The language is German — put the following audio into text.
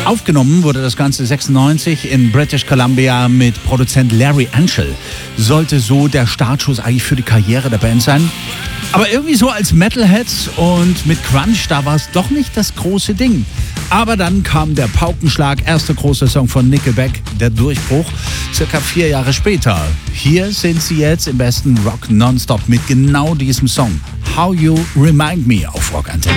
Aufgenommen wurde das Ganze 96 in British Columbia mit Produzent Larry Anschel. Sollte so der Startschuss eigentlich für die Karriere der Band sein. Aber irgendwie so als Metalheads und mit Grunge, da war es doch nicht das große Ding. Aber dann kam der Paukenschlag, erster großer Song von Nickelback, der Durchbruch, circa 4 Jahre später. Hier sind sie jetzt im besten Rock Nonstop mit genau diesem Song. How You Remind Me auf Rock Antenne.